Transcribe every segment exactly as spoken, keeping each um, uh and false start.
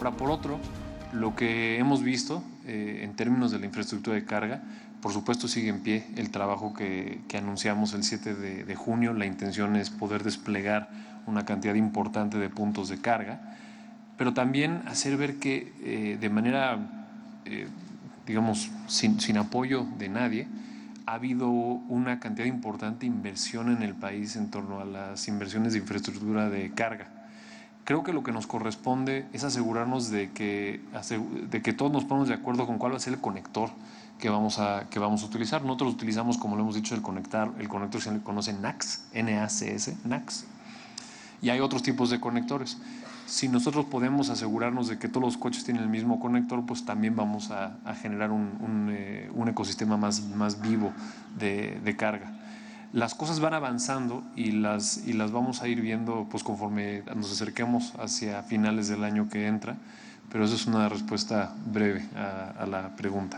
Ahora, por otro, lo que hemos visto eh, en términos de la infraestructura de carga, por supuesto sigue en pie el trabajo que, que anunciamos el siete de, de junio. La intención es poder desplegar una cantidad importante de puntos de carga, pero también hacer ver que eh, de manera, eh, digamos, sin, sin apoyo de nadie, ha habido una cantidad importante de inversión en el país en torno a las inversiones de infraestructura de carga. Creo que lo que nos corresponde es asegurarnos de que, de que todos nos ponemos de acuerdo con cuál va a ser el conector que vamos a, que vamos a utilizar. Nosotros utilizamos, como lo hemos dicho, el conector, el conector se le conoce NACS, N A C S, NACS, y hay otros tipos de conectores. Si nosotros podemos asegurarnos de que todos los coches tienen el mismo conector, pues también vamos a, a generar un, un, eh, un ecosistema más, más vivo de, de carga. Las cosas van avanzando y las, y las vamos a ir viendo pues conforme nos acerquemos hacia finales del año que entra, pero eso es una respuesta breve a, a la pregunta.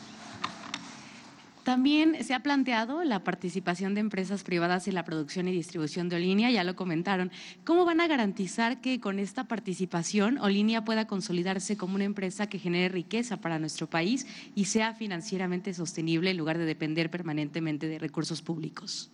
También se ha planteado la participación de empresas privadas en la producción y distribución de Olinnia, ya lo comentaron. ¿Cómo van a garantizar que con esta participación Olinnia pueda consolidarse como una empresa que genere riqueza para nuestro país y sea financieramente sostenible en lugar de depender permanentemente de recursos públicos?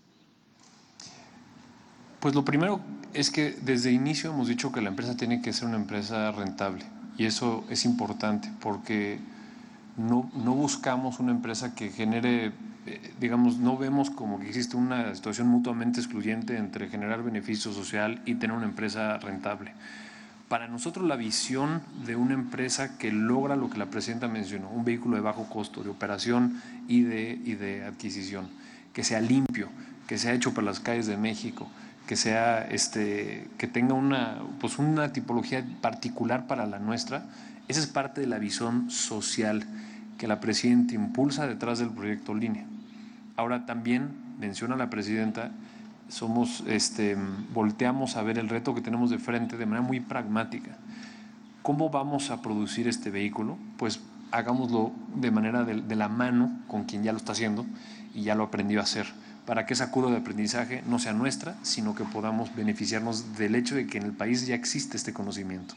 Pues lo primero es que desde el inicio hemos dicho que la empresa tiene que ser una empresa rentable, y eso es importante porque No, no buscamos una empresa que genere, eh, digamos, no vemos como que existe una situación mutuamente excluyente entre generar beneficio social y tener una empresa rentable. Para nosotros la visión de una empresa que logra lo que la presidenta mencionó, un vehículo de bajo costo de operación y de, y de adquisición, que sea limpio, que sea hecho para las calles de México, que sea este, que tenga una, pues una tipología particular para la nuestra. Esa es parte de la visión social que la presidenta impulsa detrás del proyecto Olinnia. Ahora también menciona la presidenta, somos, este, volteamos a ver el reto que tenemos de frente de manera muy pragmática. ¿Cómo vamos a producir este vehículo? Pues hagámoslo de manera de, de la mano con quien ya lo está haciendo y ya lo aprendió a hacer, para que esa curva de aprendizaje no sea nuestra, sino que podamos beneficiarnos del hecho de que en el país ya existe este conocimiento.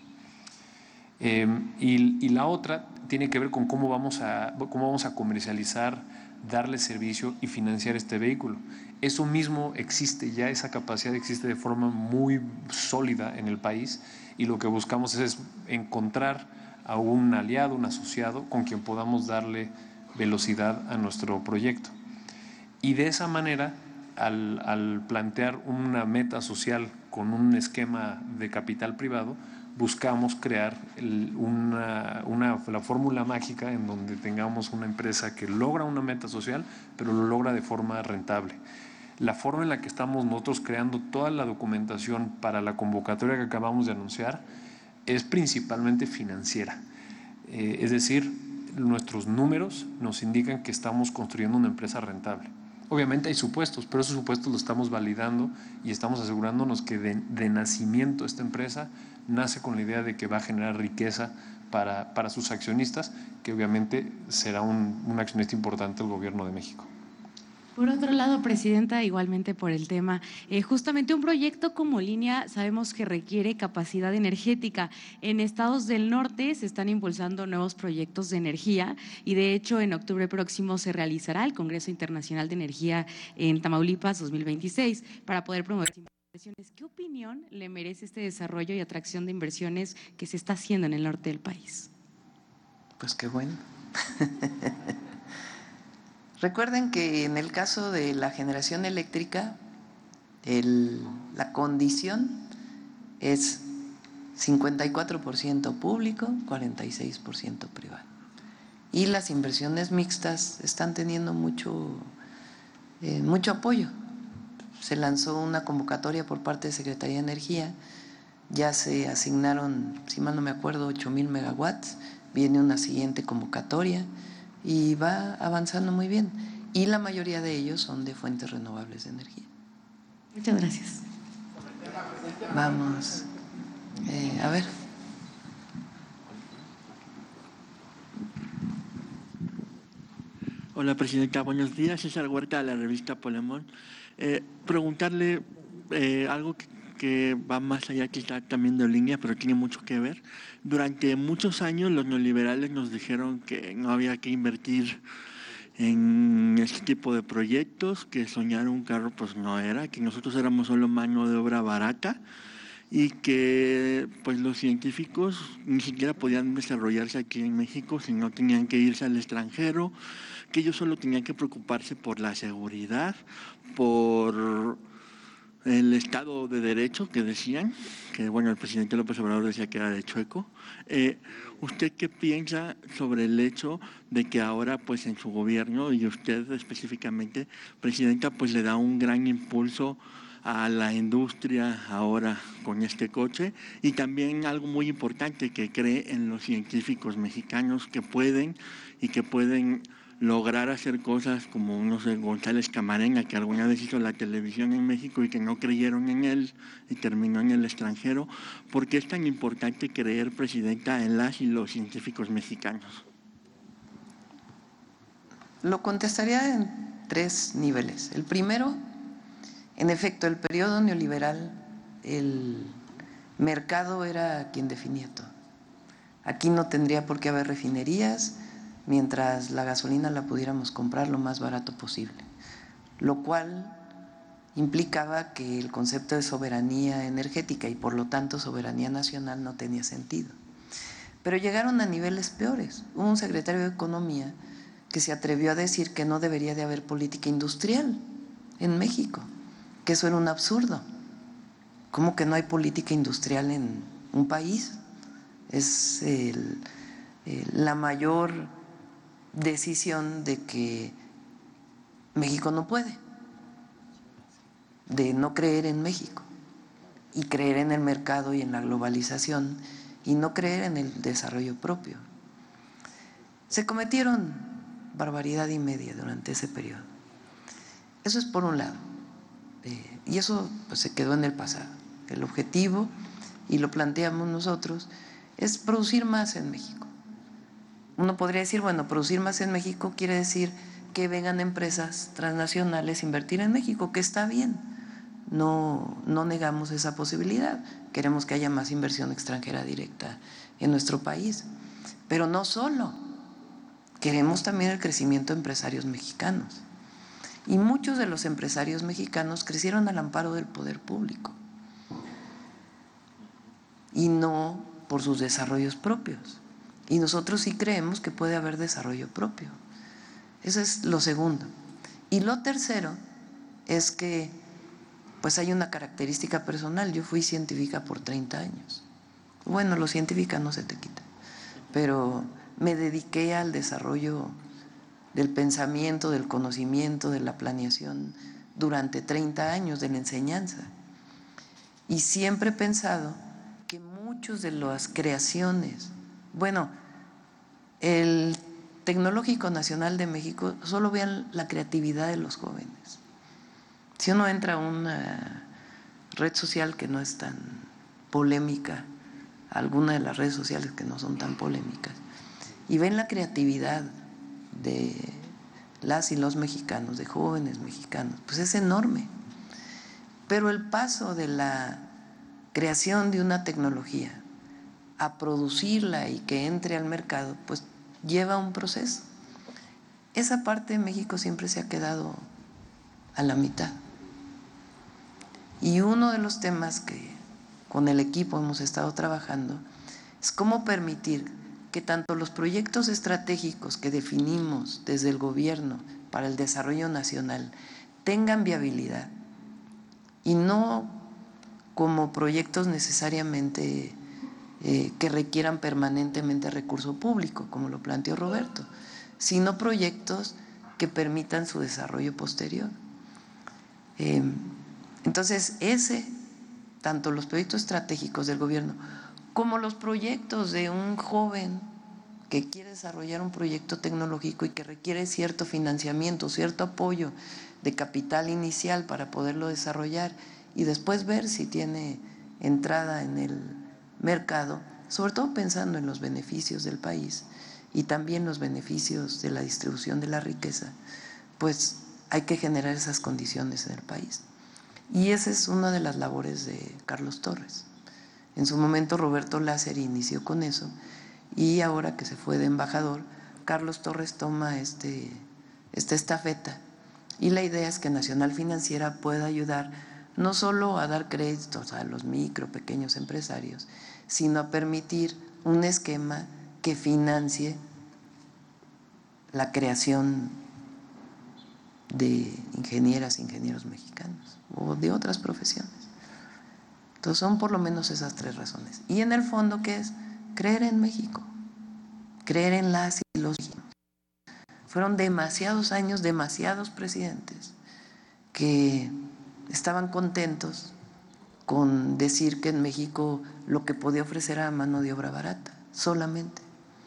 Eh, y, y la otra tiene que ver con cómo vamos a, cómo vamos a comercializar, darle servicio y financiar este vehículo. Eso mismo existe ya, esa capacidad existe de forma muy sólida en el país, y lo que buscamos es encontrar a un aliado, un asociado con quien podamos darle velocidad a nuestro proyecto. Y de esa manera, al, al plantear una meta social con un esquema de capital privado, buscamos crear el, una, una, la fórmula mágica en donde tengamos una empresa que logra una meta social, pero lo logra de forma rentable. La forma en la que estamos nosotros creando toda la documentación para la convocatoria que acabamos de anunciar es principalmente financiera. Eh, es decir, nuestros números nos indican que estamos construyendo una empresa rentable. Obviamente hay supuestos, pero esos supuestos los estamos validando y estamos asegurándonos que de, de nacimiento esta empresa nace con la idea de que va a generar riqueza para, para sus accionistas, que obviamente será un, un accionista importante el gobierno de México. Por otro lado, presidenta, igualmente por el tema, eh, justamente un proyecto como Olinnia sabemos que requiere capacidad energética. En estados del norte se están impulsando nuevos proyectos de energía y de hecho en octubre próximo se realizará el Congreso Internacional de Energía en Tamaulipas dos mil veintiséis para poder promover inversiones. ¿Qué opinión le merece este desarrollo y atracción de inversiones que se está haciendo en el norte del país? Pues qué bueno. Recuerden que en el caso de la generación eléctrica, el, la condición es cincuenta y cuatro por ciento público, cuarenta y seis por ciento privado. Y las inversiones mixtas están teniendo mucho, eh, mucho apoyo. Se lanzó una convocatoria por parte de Secretaría de Energía, ya se asignaron, si mal no me acuerdo, ocho mil megawatts, viene una siguiente convocatoria y va avanzando muy bien. Y la mayoría de ellos son de fuentes renovables de energía. Muchas gracias. Vamos, eh, a ver. Hola, presidenta. Buenos días. César Huerta, de la revista Polemón. Eh, preguntarle eh, algo que que va más allá quizá también de línea, pero tiene mucho que ver. Durante muchos años los neoliberales nos dijeron que no había que invertir en este tipo de proyectos, que soñar un carro pues no era, que nosotros éramos solo mano de obra barata y que pues los científicos ni siquiera podían desarrollarse aquí en México, sino tenían que irse al extranjero, que ellos solo tenían que preocuparse por la seguridad, por el Estado de Derecho, que decían, que bueno, el presidente López Obrador decía que era de chueco. Eh, ¿Usted qué piensa sobre el hecho de que ahora, pues en su gobierno, y usted específicamente, presidenta, pues le da un gran impulso a la industria ahora con este coche, y también algo muy importante, que cree en los científicos mexicanos que pueden y que pueden lograr hacer cosas como, no sé, González Camarena, que alguna vez hizo la televisión en México y que no creyeron en él y terminó en el extranjero? ¿Por qué es tan importante creer, presidenta, en las y los científicos mexicanos? Lo contestaría en tres niveles. El primero, en efecto, el periodo neoliberal, el mercado era quien definía todo. Aquí no tendría por qué haber refinerías mientras la gasolina la pudiéramos comprar lo más barato posible, lo cual implicaba que el concepto de soberanía energética y por lo tanto soberanía nacional no tenía sentido. Pero llegaron a niveles peores. Hubo un secretario de Economía que se atrevió a decir que no debería de haber política industrial en México, que eso era un absurdo. ¿Cómo que no hay política industrial en un país? Es el, el, la mayor decisión de que México no puede, de no creer en México y creer en el mercado y en la globalización y no creer en el desarrollo propio. Se cometieron barbaridad y media durante ese periodo. Eso es por un lado, eh, y eso pues se quedó en el pasado. El objetivo, y lo planteamos nosotros, es producir más en México. Uno podría decir, bueno, producir más en México quiere decir que vengan empresas transnacionales a invertir en México, que está bien, no, no negamos esa posibilidad, queremos que haya más inversión extranjera directa en nuestro país, pero no solo, queremos también el crecimiento de empresarios mexicanos. Y muchos de los empresarios mexicanos crecieron al amparo del poder público y no por sus desarrollos propios. Y nosotros sí creemos que puede haber desarrollo propio. Eso es lo segundo. Y lo tercero es que pues hay una característica personal. Yo fui científica por treinta años. Bueno, lo científica no se te quita, pero me dediqué al desarrollo del pensamiento, del conocimiento, de la planeación durante treinta años, de la enseñanza. Y siempre he pensado que muchos de las creaciones, bueno, el Tecnológico Nacional de México, solo vean la creatividad de los jóvenes. Si uno entra a una red social que no es tan polémica, alguna de las redes sociales que no son tan polémicas, y ven la creatividad de las y los mexicanos, de jóvenes mexicanos, pues es enorme. Pero el paso de la creación de una tecnología a producirla y que entre al mercado, pues lleva un proceso. Esa parte de México siempre se ha quedado a la mitad. Y uno de los temas que con el equipo hemos estado trabajando es cómo permitir que tanto los proyectos estratégicos que definimos desde el gobierno para el desarrollo nacional tengan viabilidad y no como proyectos necesariamente eh, que requieran permanentemente recurso público, como lo planteó Roberto, sino proyectos que permitan su desarrollo posterior. Eh, entonces, ese, tanto los proyectos estratégicos del gobierno como los proyectos de un joven que quiere desarrollar un proyecto tecnológico y que requiere cierto financiamiento, cierto apoyo de capital inicial para poderlo desarrollar y después ver si tiene entrada en el mercado, sobre todo pensando en los beneficios del país y también los beneficios de la distribución de la riqueza, pues hay que generar esas condiciones en el país. Y esa es una de las labores de Carlos Torres. En su momento Roberto Lázari inició con eso y ahora que se fue de embajador, Carlos Torres toma este, esta estafeta y la idea es que Nacional Financiera pueda ayudar no solo a dar créditos a los micro, pequeños empresarios, sino a permitir un esquema que financie la creación de ingenieras, ingenieros mexicanos o de otras profesiones. Entonces son por lo menos esas tres razones. Y en el fondo, ¿qué es? Creer en México, creer en las y los mexicanos. Fueron demasiados años, demasiados presidentes que estaban contentos con decir que en México lo que podía ofrecer era mano de obra barata, solamente.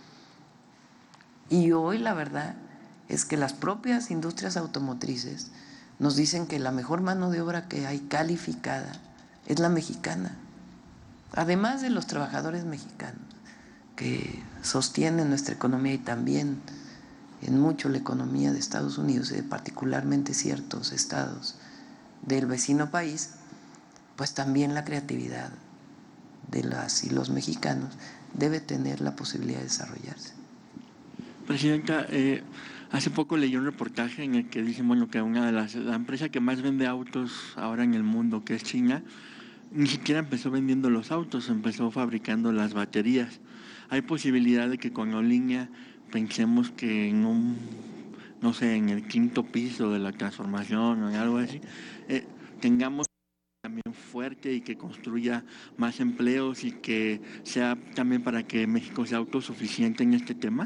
Y hoy la verdad es que las propias industrias automotrices nos dicen que la mejor mano de obra que hay calificada es la mexicana, además de los trabajadores mexicanos que sostienen nuestra economía y también en mucho la economía de Estados Unidos y particularmente ciertos estados del vecino país, pues también la creatividad de las y los mexicanos debe tener la posibilidad de desarrollarse. Presidenta, eh, hace poco leí un reportaje en el que dicen, bueno, que una de las la empresa que más vende autos ahora en el mundo, que es China, ni siquiera empezó vendiendo los autos, empezó fabricando las baterías. ¿Hay posibilidad de que con Olinia pensemos que en un, no sé, en el quinto piso de la transformación o en algo así, eh, tengamos también fuerte y que construya más empleos y que sea también para que México sea autosuficiente en este tema?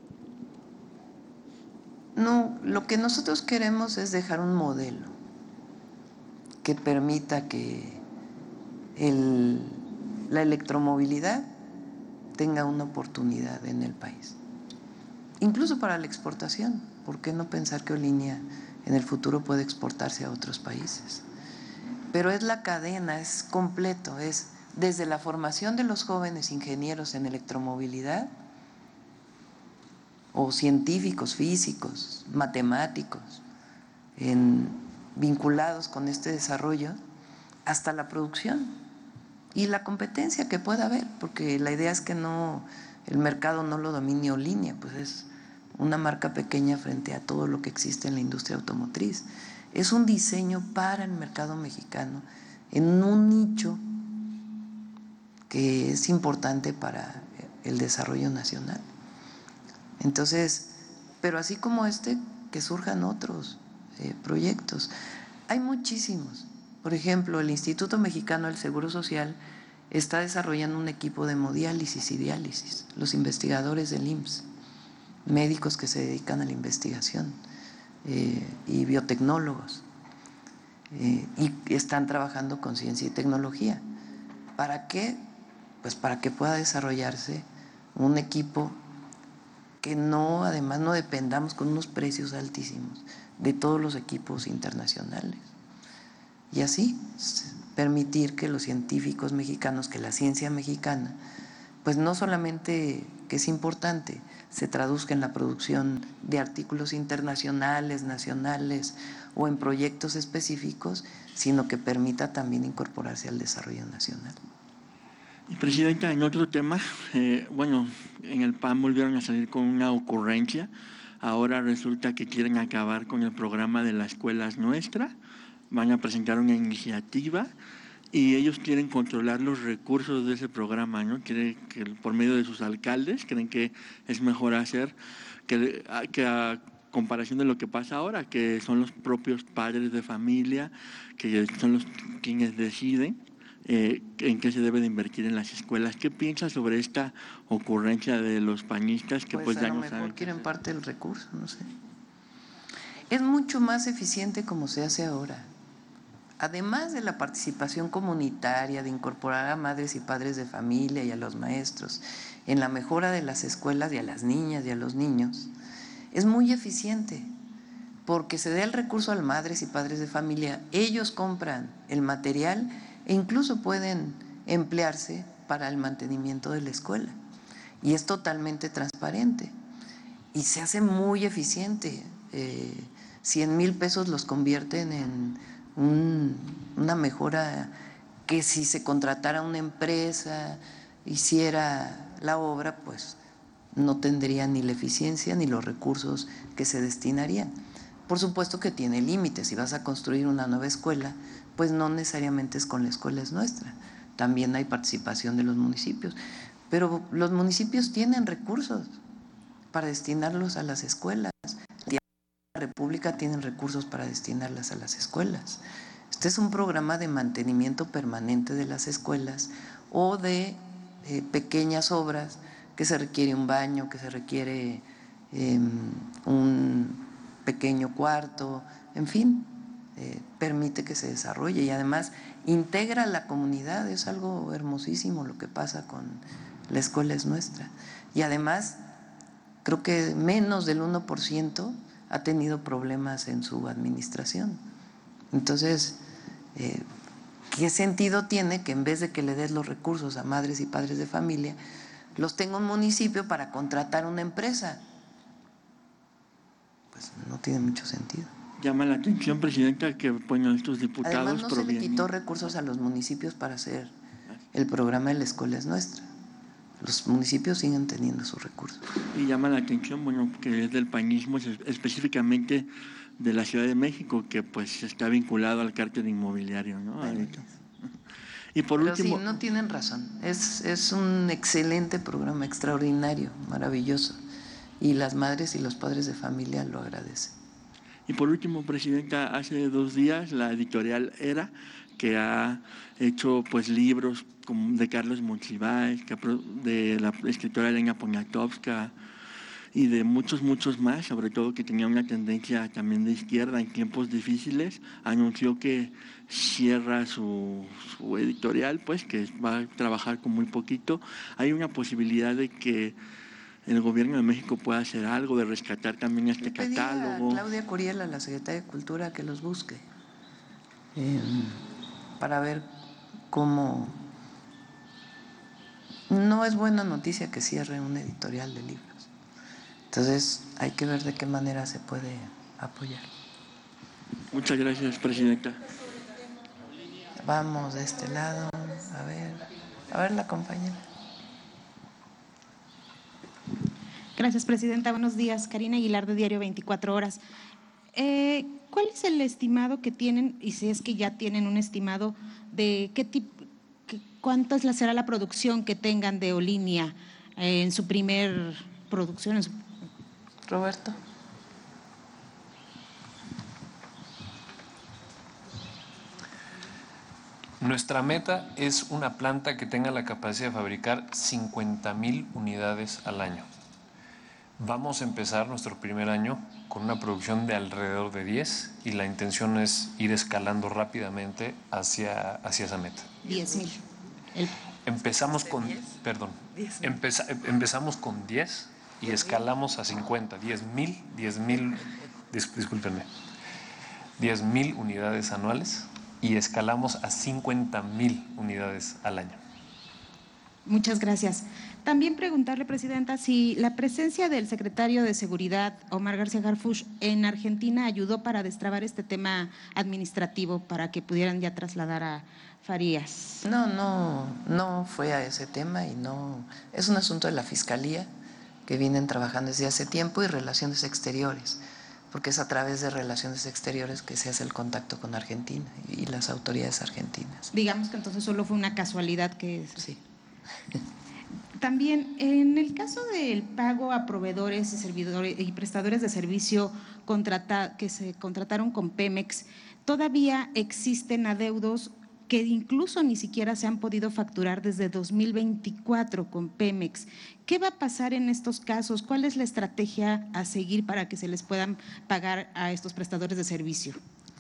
No, lo que nosotros queremos es dejar un modelo que permita que el, la electromovilidad tenga una oportunidad en el país, incluso para la exportación. ¿Por qué no pensar que Olinia en el futuro puede exportarse a otros países? Pero es la cadena, es completo, es desde la formación de los jóvenes ingenieros en electromovilidad o científicos, físicos, matemáticos, en, vinculados con este desarrollo, hasta la producción y la competencia que pueda haber, porque la idea es que no, el mercado no lo domine Olinia, pues es una marca pequeña frente a todo lo que existe en la industria automotriz. Es un diseño para el mercado mexicano en un nicho que es importante para el desarrollo nacional. Entonces, pero así como este, que surjan otros eh, proyectos. Hay muchísimos. Por ejemplo, el Instituto Mexicano del Seguro Social está desarrollando un equipo de hemodiálisis y diálisis, los investigadores del I M S S, médicos que se dedican a la investigación eh, y biotecnólogos, eh, y están trabajando con ciencia y tecnología. ¿Para qué? Pues para que pueda desarrollarse un equipo que no, además no dependamos con unos precios altísimos de todos los equipos internacionales. Y así permitir que los científicos mexicanos, que la ciencia mexicana, pues no solamente, que es importante, se traduzca en la producción de artículos internacionales, nacionales o en proyectos específicos, sino que permita también incorporarse al desarrollo nacional. Presidenta, en otro tema, eh, bueno, en el P A N volvieron a salir con una ocurrencia. Ahora resulta que quieren acabar con el programa de la escuela es nuestra. Van a presentar una iniciativa y ellos quieren controlar los recursos de ese programa, ¿no? Quieren que por medio de sus alcaldes, creen que es mejor hacer que, que a comparación de lo que pasa ahora, que son los propios padres de familia, que son los quienes deciden Eh, en qué se debe de invertir en las escuelas. ¿Qué piensas sobre esta ocurrencia de los panistas que pues, pues ya a lo no mejor saben quieren parte del recurso, no sé. Es mucho más eficiente como se hace ahora. Además de la participación comunitaria, de incorporar a madres y padres de familia y a los maestros en la mejora de las escuelas y a las niñas y a los niños, es muy eficiente porque se da el recurso a las madres y padres de familia, ellos compran el material e incluso pueden emplearse para el mantenimiento de la escuela. Y es totalmente transparente y se hace muy eficiente. Eh, cien mil pesos los convierten en un, una mejora que si se contratara una empresa, hiciera la obra, pues no tendría ni la eficiencia ni los recursos que se destinarían. Por supuesto que tiene límites. Si vas a construir una nueva escuela, pues no necesariamente es con la escuela es nuestra. También hay participación de los municipios. Pero los municipios tienen recursos para destinarlos a las escuelas. La República tiene recursos para destinarlas a las escuelas. Este es un programa de mantenimiento permanente de las escuelas o de eh, pequeñas obras que se requiere un baño, que se requiere eh, un pequeño cuarto, en fin, eh, permite que se desarrolle y además integra a la comunidad. Es algo hermosísimo lo que pasa con la escuela es nuestra. Y además, creo que menos del uno por ciento ha tenido problemas en su administración. Entonces, eh, ¿qué sentido tiene que en vez de que le des los recursos a madres y padres de familia, los tenga un municipio para contratar una empresa? Pues no tiene mucho sentido. Llama la atención, presidenta, que bueno, estos diputados Además, no provienen... se le quitó recursos a los municipios para hacer el programa de la escuela es nuestra. Los municipios siguen teniendo sus recursos. Y llama la atención, bueno, que es del panismo, específicamente de la Ciudad de México, que pues está vinculado al cártel inmobiliario, ¿no? Bueno, y por pero último... sí, no tienen razón. Es, es un excelente programa, extraordinario, maravilloso. Y las madres y los padres de familia lo agradecen. Y por último, presidenta, hace dos días la editorial Era, que ha hecho pues libros como de Carlos Monsiváis, de la escritora Elena Poniatowska y de muchos, muchos más, sobre todo que tenía una tendencia también de izquierda en tiempos difíciles, anunció que cierra su, su editorial, pues que va a trabajar con muy poquito. Hay una posibilidad de que el gobierno de México pueda hacer algo, de rescatar también este Le pedí catálogo. a Claudia Curiel, la secretaria de Cultura, que los busque eh, para ver cómo. No es buena noticia que cierre un editorial de libros. Entonces hay que ver de qué manera se puede apoyar. Muchas gracias, presidenta. Vamos de este lado, a ver, a ver la compañera. Gracias, presidenta. Buenos días. Karina Aguilar, de Diario veinticuatro horas. Eh, ¿Cuál es el estimado que tienen, y si es que ya tienen un estimado, de qué tipo, cuánto es la, será la producción que tengan de Olinia eh, en su primer producción? En su... Roberto. Nuestra meta es una planta que tenga la capacidad de fabricar cincuenta mil unidades al año. Vamos a empezar nuestro primer año con una producción de alrededor de diez y la intención es ir escalando rápidamente hacia, hacia esa meta. diez mil. El... Empezamos con, perdón, empeza, empezamos con diez y escalamos a cincuenta, diez mil, diez mil, discúlpenme, diez mil unidades anuales y escalamos a cincuenta mil unidades al año. Muchas gracias. También preguntarle, presidenta, si la presencia del secretario de Seguridad, Omar García Harfuch, en Argentina ayudó para destrabar este tema administrativo para que pudieran ya trasladar a Farías. No, no, no fue a ese tema y no, es un asunto de la Fiscalía que vienen trabajando desde hace tiempo y Relaciones Exteriores, porque es a través de Relaciones Exteriores que se hace el contacto con Argentina y las autoridades argentinas. Digamos que entonces solo fue una casualidad que… Sí. También, en el caso del pago a proveedores y servidores y prestadores de servicio contrata, que se contrataron con Pemex, todavía existen adeudos que incluso ni siquiera se han podido facturar desde dos mil veinticuatro con Pemex. ¿Qué va a pasar en estos casos? ¿Cuál es la estrategia a seguir para que se les puedan pagar a estos prestadores de servicio?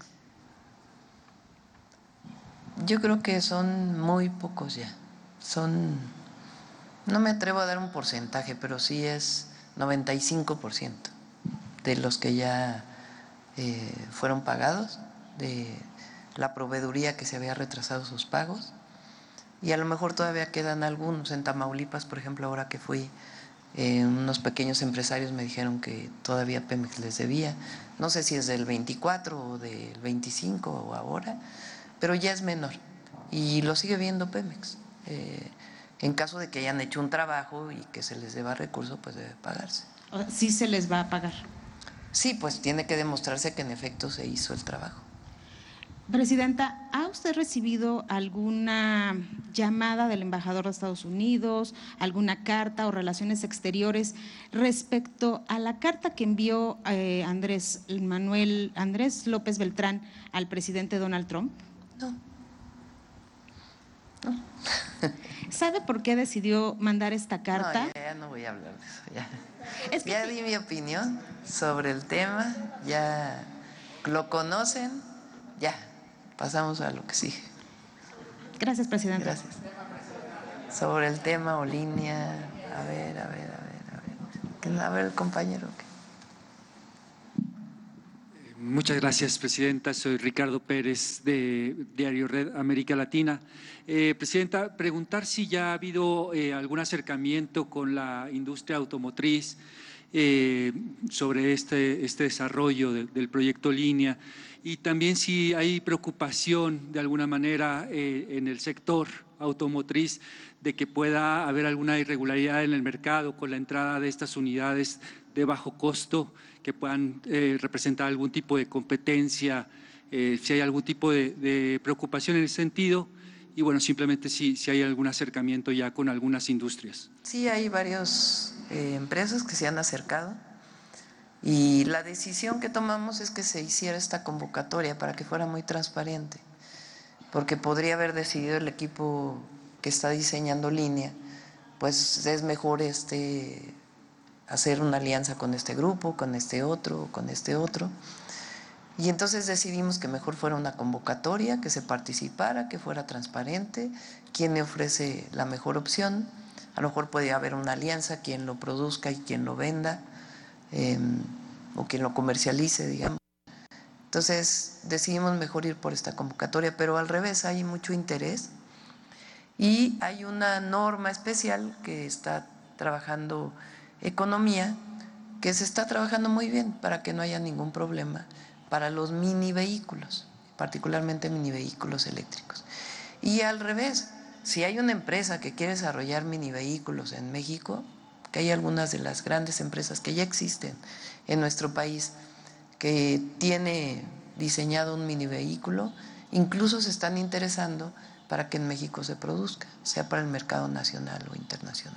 Yo creo que son muy pocos ya. Son, no me atrevo a dar un porcentaje, pero sí es noventa y cinco por ciento de los que ya eh, fueron pagados, de la proveeduría que se había retrasado sus pagos, y a lo mejor todavía quedan algunos en Tamaulipas, por ejemplo, ahora que fui Eh, unos pequeños empresarios me dijeron que todavía Pemex les debía. No sé si es del veinticuatro o del veinticinco o ahora, pero ya es menor y lo sigue viendo Pemex. Eh, en caso de que hayan hecho un trabajo y que se les deba recurso, pues debe pagarse. ¿Sí se les va a pagar? Sí, pues tiene que demostrarse que en efecto se hizo el trabajo. Presidenta, ¿ha usted recibido alguna llamada del embajador de Estados Unidos, alguna carta o relaciones exteriores respecto a la carta que envió eh, Andrés Manuel Andrés López Beltrán al presidente Donald Trump? No. No. ¿Sabe por qué decidió mandar esta carta? No, ya, ya no voy a hablar de eso. Ya, es que ya di mi opinión sobre el tema, ya lo conocen, ya. Pasamos a lo que sigue. Gracias, presidente. Gracias. Sobre el tema o línea, a ver, a ver, a ver, a ver. A ver el compañero. Muchas gracias, presidenta. Soy Ricardo Pérez, de Diario Red América Latina. Eh, presidenta, preguntar si ya ha habido eh, algún acercamiento con la industria automotriz eh, sobre este, este desarrollo de, del proyecto Línea, y también si hay preocupación de alguna manera eh, en el sector automotriz de que pueda haber alguna irregularidad en el mercado con la entrada de estas unidades de bajo costo que puedan eh, representar algún tipo de competencia, eh, si hay algún tipo de, de preocupación en ese sentido, y bueno, simplemente si, si hay algún acercamiento ya con algunas industrias. Sí, hay varias eh, empresas que se han acercado y la decisión que tomamos es que se hiciera esta convocatoria para que fuera muy transparente, porque podría haber decidido el equipo que está diseñando Línea, pues es mejor este hacer una alianza con este grupo, con este otro, con este otro. Y entonces decidimos que mejor fuera una convocatoria, que se participara, que fuera transparente, quién le ofrece la mejor opción. A lo mejor puede haber una alianza, quien lo produzca y quien lo venda, eh, o quien lo comercialice, digamos. Entonces decidimos mejor ir por esta convocatoria, pero al revés, hay mucho interés y hay una norma especial que está trabajando Economía, que se está trabajando muy bien para que no haya ningún problema para los mini vehículos, particularmente mini vehículos eléctricos. Y al revés, si hay una empresa que quiere desarrollar mini vehículos en México, que hay algunas de las grandes empresas que ya existen en nuestro país, que tiene diseñado un mini vehículo, incluso se están interesando para que en México se produzca, sea para el mercado nacional o internacional.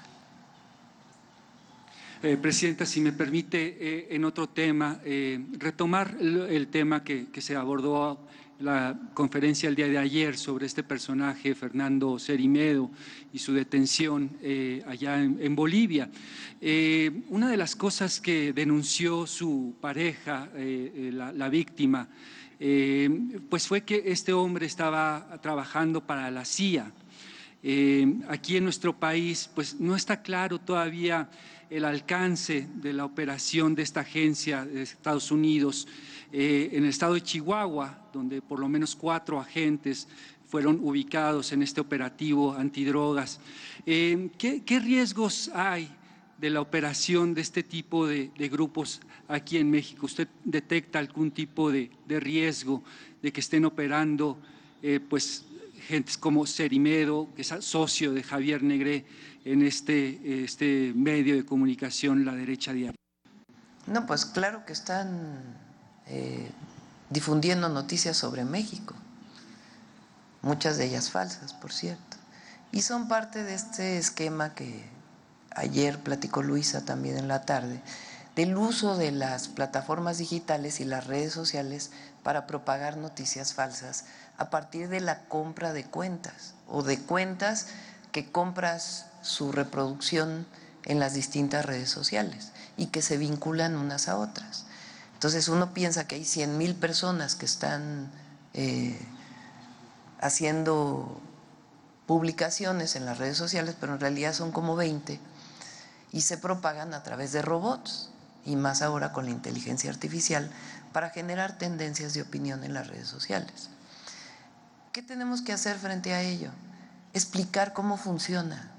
Eh, Presidenta, si me permite, eh, en otro tema, eh, retomar el, el tema que, que se abordó en la conferencia el día de ayer sobre este personaje, Fernando Cerimedo, y su detención eh, allá en, en Bolivia. Eh, una de las cosas que denunció su pareja, eh, la, la víctima, eh, pues fue que este hombre estaba trabajando para la C I A. Eh, aquí en nuestro país, pues no está claro todavía el alcance de la operación de esta agencia de Estados Unidos. Eh, en el estado de Chihuahua, donde por lo menos cuatro agentes fueron ubicados en este operativo antidrogas. Eh, ¿qué, ¿Qué riesgos hay de la operación de este tipo de, de grupos aquí en México? ¿Usted detecta algún tipo de, de riesgo de que estén operando eh, pues, gentes como Cerimedo, que es socio de Javier Negré en este, este medio de comunicación, La Derecha Diaria? No, pues claro que están eh, difundiendo noticias sobre México, muchas de ellas falsas, por cierto, y son parte de este esquema que ayer platicó Luisa también en la tarde, del uso de las plataformas digitales y las redes sociales para propagar noticias falsas a partir de la compra de cuentas o de cuentas que compras su reproducción en las distintas redes sociales y que se vinculan unas a otras. Entonces uno piensa que hay cien mil personas que están eh, haciendo publicaciones en las redes sociales, pero en realidad son como veinte y se propagan a través de robots y más ahora con la inteligencia artificial para generar tendencias de opinión en las redes sociales. ¿Qué tenemos que hacer frente a ello? Explicar cómo funciona,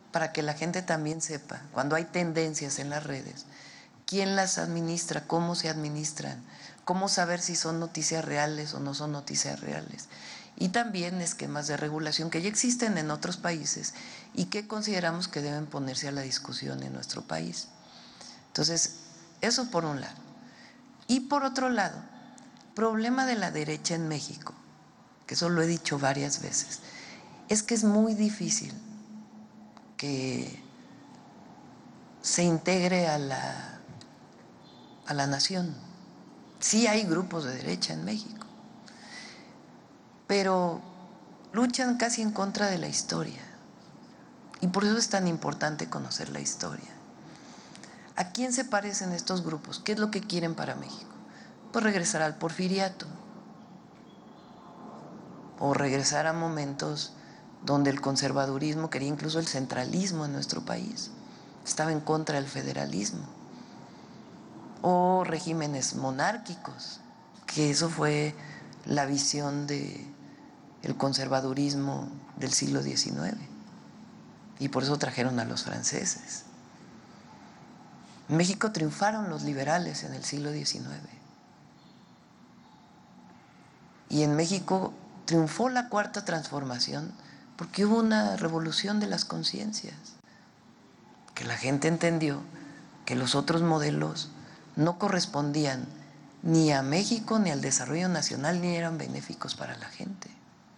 para que la gente también sepa, cuando hay tendencias en las redes, quién las administra, cómo se administran, cómo saber si son noticias reales o no son noticias reales. Y también esquemas de regulación que ya existen en otros países y que consideramos que deben ponerse a la discusión en nuestro país. Entonces, eso por un lado. Y por otro lado, problema de la derecha en México, que eso lo he dicho varias veces, es que es muy difícil que se integre a la, a la nación. Sí hay grupos de derecha en México, pero luchan casi en contra de la historia. Y por eso es tan importante conocer la historia. ¿A quién se parecen estos grupos? ¿Qué es lo que quieren para México? Pues regresar al porfiriato o regresar a momentos donde el conservadurismo quería incluso el centralismo en nuestro país, estaba en contra del federalismo, o regímenes monárquicos, que eso fue la visión del conservadurismo del siglo diecinueve, y por eso trajeron a los franceses. En México triunfaron los liberales en el siglo diecinueve, y en México triunfó la Cuarta Transformación porque hubo una revolución de las conciencias, que la gente entendió que los otros modelos no correspondían ni a México ni al desarrollo nacional, ni eran benéficos para la gente.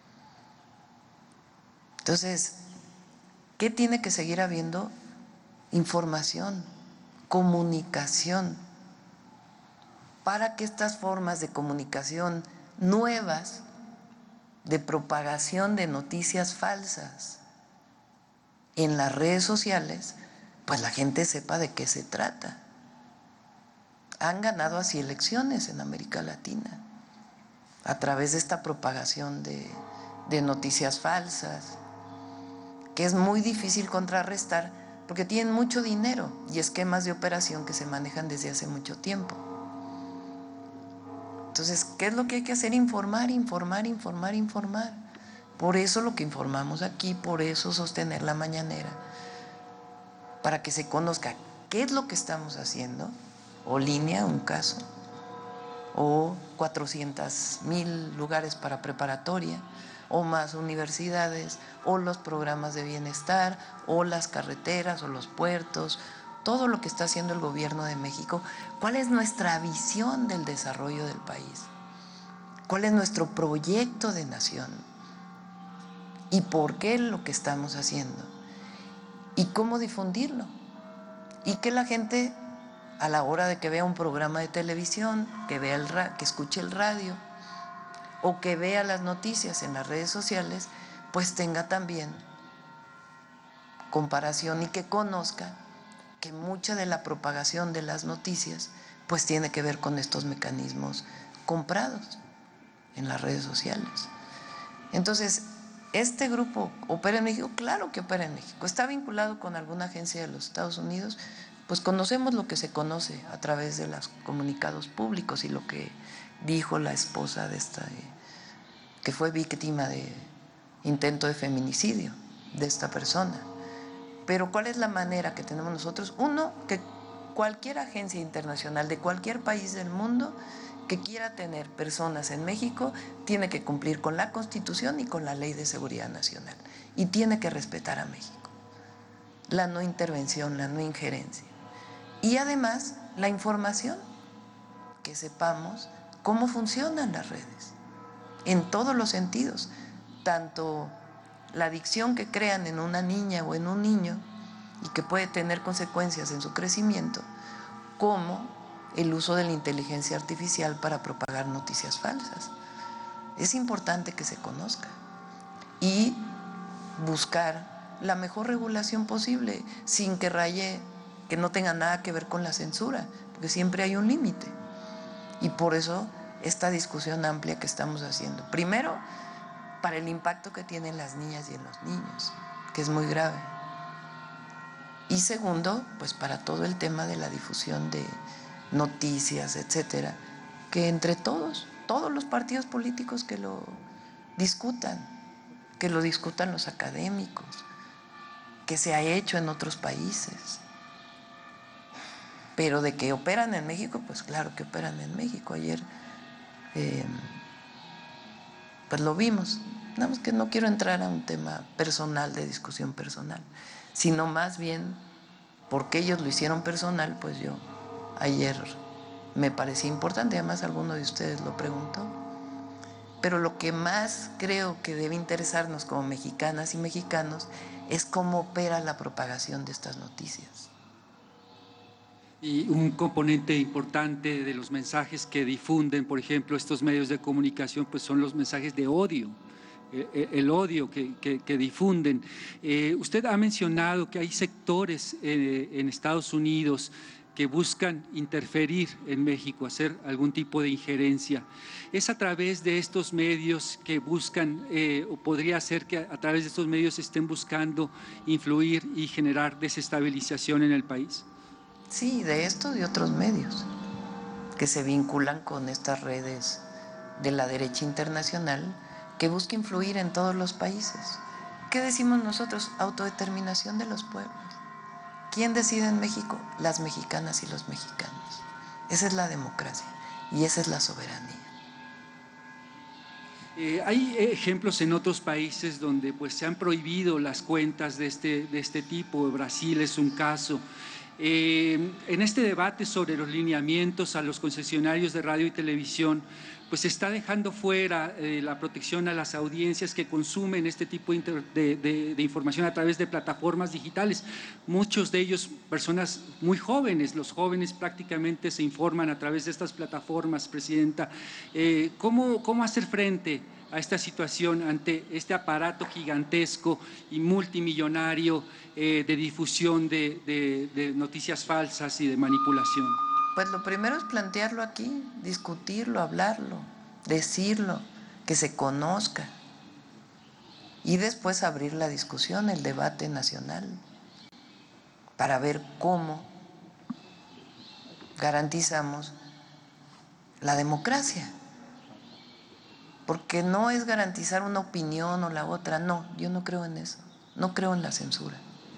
Entonces, ¿qué tiene que seguir habiendo? Información, comunicación, para que estas formas de comunicación nuevas, de propagación de noticias falsas en las redes sociales, pues la gente sepa de qué se trata. Han ganado así elecciones en América Latina a través de esta propagación de, de noticias falsas, que es muy difícil contrarrestar porque tienen mucho dinero y esquemas de operación que se manejan desde hace mucho tiempo. Entonces, ¿qué es lo que hay que hacer? Informar, informar, informar, informar. Por eso lo que informamos aquí, por eso sostener la mañanera, para que se conozca qué es lo que estamos haciendo, o línea, un caso, o cuatrocientos mil lugares para preparatoria, o más universidades, o los programas de bienestar, o las carreteras, o los puertos, todo lo que está haciendo el gobierno de México. ¿Cuál es nuestra visión del desarrollo del país? ¿Cuál es nuestro proyecto de nación? ¿Y por qué lo que estamos haciendo? ¿Y cómo difundirlo? Y que la gente, a la hora de que vea un programa de televisión, que vea el ra- que escuche el radio, o que vea las noticias en las redes sociales, pues tenga también comparación y que conozca que mucha de la propagación de las noticias pues tiene que ver con estos mecanismos comprados en las redes sociales. Entonces, ¿este grupo opera en México? Claro que opera en México. ¿Está vinculado con alguna agencia de los Estados Unidos? Pues conocemos lo que se conoce a través de los comunicados públicos y lo que dijo la esposa de esta, que fue víctima de intento de feminicidio de esta persona. Pero ¿cuál es la manera que tenemos nosotros? Uno, que cualquier agencia internacional de cualquier país del mundo que quiera tener personas en México tiene que cumplir con la Constitución y con la Ley de Seguridad Nacional y tiene que respetar a México, la no intervención, la no injerencia y además la información, que sepamos cómo funcionan las redes en todos los sentidos, tanto la adicción que crean en una niña o en un niño y que puede tener consecuencias en su crecimiento, como el uso de la inteligencia artificial para propagar noticias falsas. Es importante que se conozca y buscar la mejor regulación posible sin que raye, que no tenga nada que ver con la censura, porque siempre hay un límite. Y por eso esta discusión amplia que estamos haciendo. Primero, para el impacto que tienen las niñas y en los niños, que es muy grave. Y segundo, pues para todo el tema de la difusión de noticias, etcétera, que entre todos, todos los partidos políticos que lo discutan, que lo discutan los académicos, que se ha hecho en otros países. Pero de que operan en México, pues claro que operan en México. Ayer eh, pues lo vimos. Nada más que no quiero entrar a un tema personal, de discusión personal, sino más bien porque ellos lo hicieron personal, pues yo ayer me parecía importante, además alguno de ustedes lo preguntó. Pero lo que más creo que debe interesarnos como mexicanas y mexicanos es cómo opera la propagación de estas noticias. Y un componente importante de los mensajes que difunden, por ejemplo, estos medios de comunicación, pues son los mensajes de odio, eh, el odio que, que, que difunden. Eh, usted ha mencionado que hay sectores eh, en Estados Unidos que buscan interferir en México, hacer algún tipo de injerencia. ¿Es a través de estos medios que buscan, eh, o podría ser que a través de estos medios estén buscando influir y generar desestabilización en el país? Sí, de esto y de otros medios que se vinculan con estas redes de la derecha internacional que busca influir en todos los países. ¿Qué decimos nosotros? Autodeterminación de los pueblos. ¿Quién decide en México? Las mexicanas y los mexicanos. Esa es la democracia y esa es la soberanía. Eh, hay ejemplos en otros países donde pues, se han prohibido las cuentas de este, de este tipo. Brasil es un caso. Eh, en este debate sobre los lineamientos a los concesionarios de radio y televisión, pues se está dejando fuera eh, la protección a las audiencias que consumen este tipo de, de, de información a través de plataformas digitales. Muchos de ellos, personas muy jóvenes, los jóvenes prácticamente se informan a través de estas plataformas, Presidenta. Eh, ¿cómo, ¿Cómo hacer frente a esta situación ante este aparato gigantesco y multimillonario eh, de difusión de, de, de noticias falsas y de manipulación? Pues lo primero es plantearlo aquí, discutirlo, hablarlo, decirlo, que se conozca y después abrir la discusión, el debate nacional, para ver cómo garantizamos la democracia. Porque no es garantizar una opinión o la otra, no, yo no creo en eso, no creo en la censura.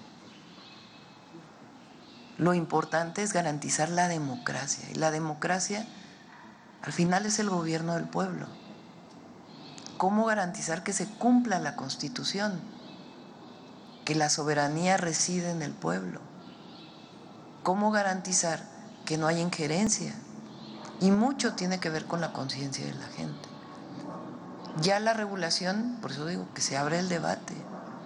Lo importante es garantizar la democracia, y la democracia al final es el gobierno del pueblo. ¿Cómo garantizar que se cumpla la Constitución? Que la soberanía reside en el pueblo. ¿Cómo garantizar que no haya injerencia? Y mucho tiene que ver con la conciencia de la gente. Ya la regulación, por eso digo que se abre el debate.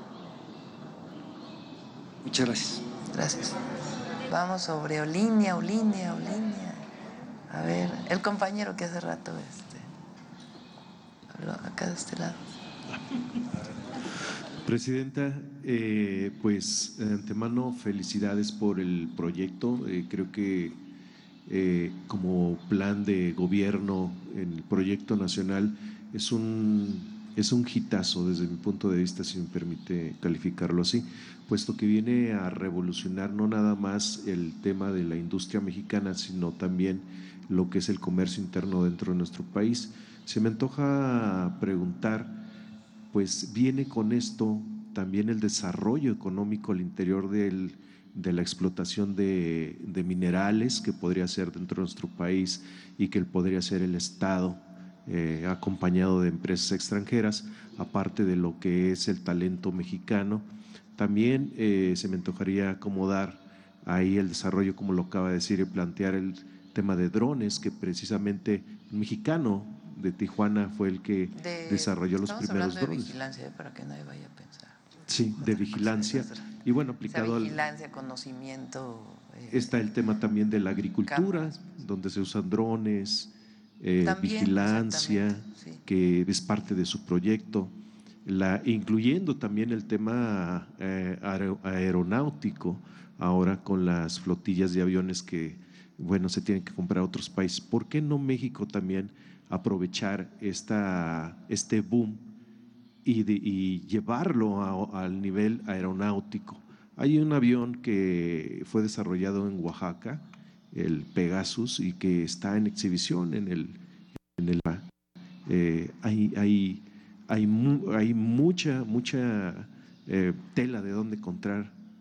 Muchas gracias. Gracias. Vamos sobre Olinia, Olinia, Olinia. A ver, el compañero que hace rato, este, habló acá de este lado. Presidenta, eh, pues de antemano felicidades por el proyecto. Eh, creo que eh, como plan de gobierno en el proyecto nacional es un, es un hitazo desde mi punto de vista, si me permite calificarlo así, puesto que viene a revolucionar no nada más el tema de la industria mexicana, sino también lo que es el comercio interno dentro de nuestro país. Se me antoja preguntar, pues viene con esto también el desarrollo económico al interior del, de la explotación de, de minerales que podría ser dentro de nuestro país y que podría ser el Estado, eh, acompañado de empresas extranjeras, aparte de lo que es el talento mexicano. También eh, se me antojaría acomodar ahí el desarrollo, como lo acaba de decir, y plantear el tema de drones, que precisamente un mexicano de Tijuana fue el que de, desarrolló los primeros de drones. Vigilancia, para que nadie vaya a pensar. Sí, de vigilancia. Y bueno, aplicado al… Vigilancia, conocimiento. Eh, está el tema también de la agricultura, cámaras, donde se usan drones, eh, también, vigilancia, sí, que es parte de su proyecto, la, incluyendo también el tema eh, aeronáutico, ahora con las flotillas de aviones que, bueno, se tienen que comprar a otros países. ¿Por qué no México también aprovechar esta, este boom y, de, y llevarlo a, al nivel aeronáutico? Hay un avión que fue desarrollado en Oaxaca, el Pegasus, y que está en exhibición en el… En el eh, hay, hay, hay, mu, hay mucha, mucha eh, tela de dónde encontrar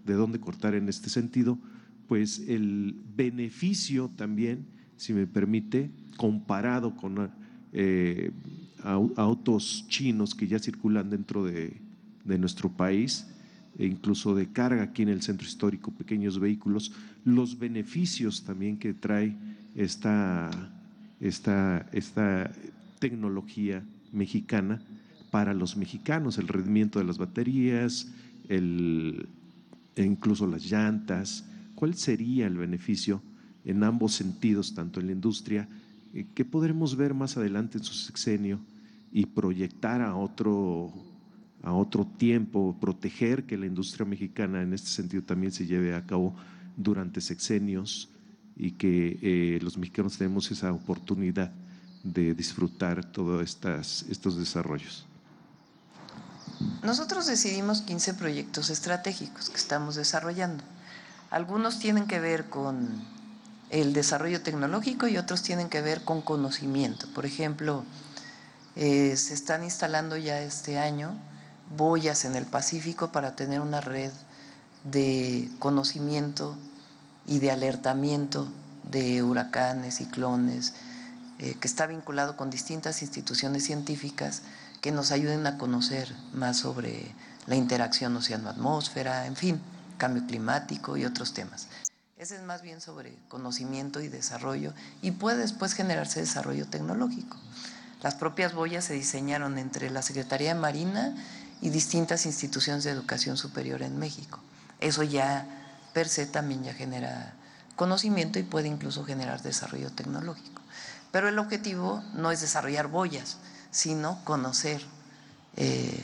de dónde cortar en este sentido, pues el beneficio también, si me permite, comparado con eh, autos chinos que ya circulan dentro de, de nuestro país, e incluso de carga aquí en el centro histórico, pequeños vehículos, los beneficios también que trae esta, esta, esta tecnología mexicana para los mexicanos, el rendimiento de las baterías, el, e incluso las llantas. ¿Cuál sería el beneficio en ambos sentidos, tanto en la industria, eh, que podremos ver más adelante en su sexenio y proyectar a otro, a otro tiempo, proteger que la industria mexicana en este sentido también se lleve a cabo durante sexenios y que eh, los mexicanos tenemos esa oportunidad de disfrutar todos estas, estos desarrollos? Nosotros decidimos quince proyectos estratégicos que estamos desarrollando. Algunos tienen que ver con el desarrollo tecnológico y otros tienen que ver con conocimiento. Por ejemplo, eh, se están instalando ya este año boyas en el Pacífico para tener una red de conocimiento y de alertamiento de huracanes, ciclones, eh, que está vinculado con distintas instituciones científicas que nos ayuden a conocer más sobre la interacción océano-atmósfera, en fin, cambio climático y otros temas. Ese es más bien sobre conocimiento y desarrollo y puede después generarse desarrollo tecnológico. Las propias boyas se diseñaron entre la Secretaría de Marina y distintas instituciones de educación superior en México. Eso ya per se también ya genera conocimiento y puede incluso generar desarrollo tecnológico. Pero el objetivo no es desarrollar boyas, sino conocer eh,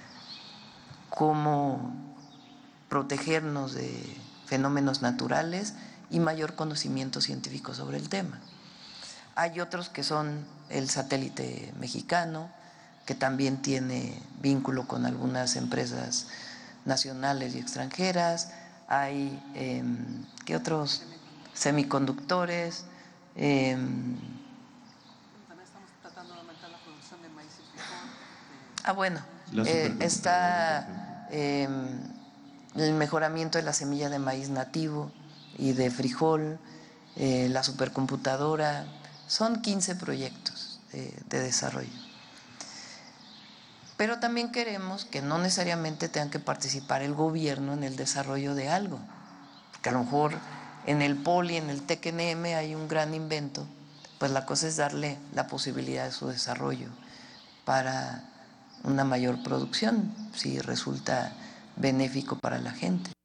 cómo protegernos de fenómenos naturales y mayor conocimiento científico sobre el tema. Hay otros que son el satélite mexicano, que también tiene vínculo con algunas empresas nacionales y extranjeras. Hay, eh, ¿qué otros? Semiconductores. Eh, también estamos tratando de aumentar la producción de maíz y frijol. Ah, bueno, eh, está eh, el mejoramiento de la semilla de maíz nativo y de frijol, eh, la supercomputadora. Son quince proyectos eh, de desarrollo. Pero también queremos que no necesariamente tengan que participar el gobierno en el desarrollo de algo, porque a lo mejor en el Poli, en el T E C N M hay un gran invento, pues la cosa es darle la posibilidad de su desarrollo para una mayor producción, si resulta benéfico para la gente.